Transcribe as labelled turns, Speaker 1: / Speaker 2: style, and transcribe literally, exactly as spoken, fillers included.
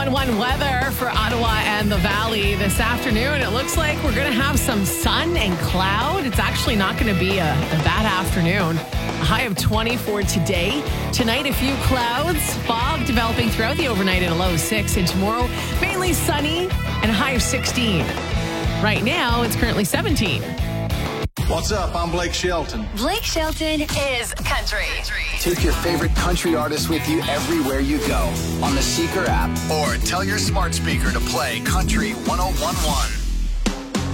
Speaker 1: one one weather for Ottawa and the Valley this afternoon. It looks like we're going to have some sun and cloud. It's actually not going to be a, a bad afternoon. A high of twenty for today. Tonight, a few clouds. Fog developing throughout the overnight at a low of six. And tomorrow, mainly sunny and a high of sixteen. Right now, it's currently seventeen.
Speaker 2: What's up? I'm Blake Shelton.
Speaker 3: Blake Shelton is country.
Speaker 4: Take your favorite country artists with you everywhere you go on the Seeker app, or tell your smart speaker to play Country one oh one one.